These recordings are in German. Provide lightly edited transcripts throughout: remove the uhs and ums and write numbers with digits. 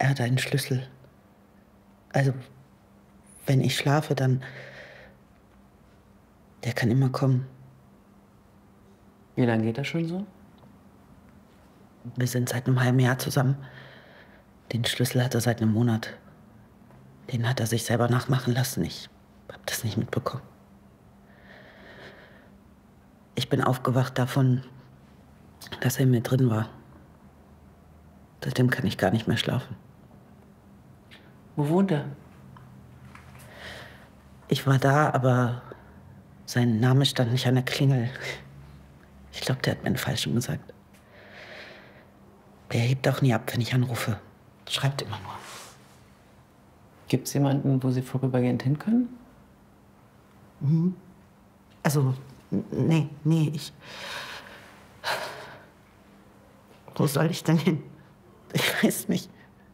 Er hat einen Schlüssel. Also, wenn ich schlafe, dann... Der kann immer kommen. Wie lange geht das schon so? Wir sind seit einem halben Jahr zusammen. Den Schlüssel hat er seit einem Monat. Den hat er sich selber nachmachen lassen. Ich hab das nicht mitbekommen. Ich bin aufgewacht davon, dass er in mir drin war. Seitdem kann ich gar nicht mehr schlafen. Wo wohnt er? Ich war da, aber sein Name stand nicht an der Klingel. Ich glaube, der hat mir einen Falschen gesagt. Der hebt auch nie ab, wenn ich anrufe. Schreibt immer nur. Gibt's jemanden, wo Sie vorübergehend hin können? Also, nee, ich... Wo soll ich denn hin? Ich weiß nicht.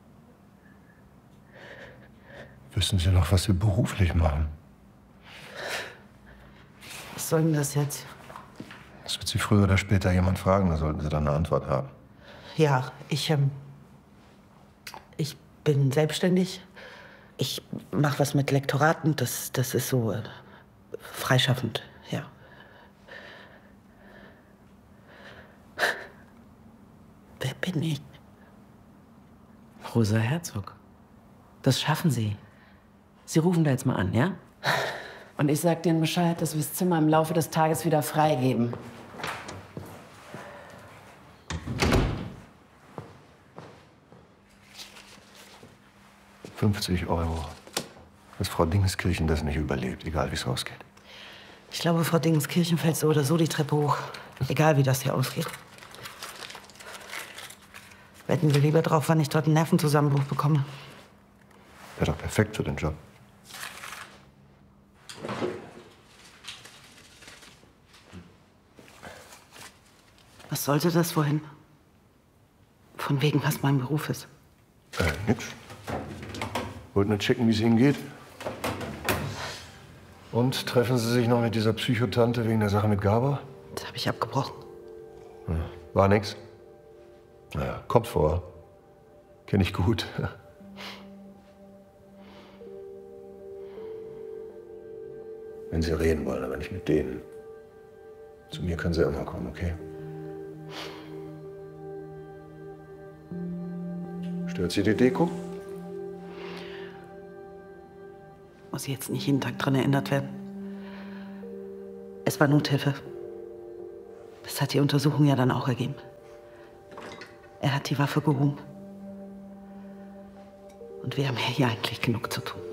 Wissen Sie noch, was Sie beruflich machen? Was soll denn das jetzt? Das wird Sie früher oder später jemand fragen, da sollten Sie dann eine Antwort haben. Ja, ich bin selbstständig. Ich mache was mit Lektoraten. Das ist so freischaffend, ja. Wer bin ich? Rosa Herzog. Das schaffen Sie. Sie rufen da jetzt mal an, ja? Und ich sag denen Bescheid, dass wir das Zimmer im Laufe des Tages wieder freigeben. €50. Dass Frau Dingenskirchen das nicht überlebt, egal wie es ausgeht. Ich glaube, Frau Dingenskirchen fällt so oder so die Treppe hoch. Egal, wie das hier ausgeht. Wetten wir lieber drauf, wann ich dort einen Nervenzusammenbruch bekomme. Wäre doch perfekt für den Job. Was sollte das vorhin? Von wegen, was mein Beruf ist. Nix. Wollt nur checken, wie es Ihnen geht. Und treffen Sie sich noch mit dieser Psychotante wegen der Sache mit Gabor? Das habe ich abgebrochen. War nix. Naja, kommt vor. Kenn ich gut. Wenn Sie reden wollen, aber nicht mit denen. Zu mir können Sie immer kommen, okay? Stört Sie die Deko? Muss jetzt nicht jeden Tag dran erinnert werden. Es war Nothilfe. Das hat die Untersuchung ja dann auch ergeben. Er hat die Waffe gehoben. Und wir haben ja hier eigentlich genug zu tun.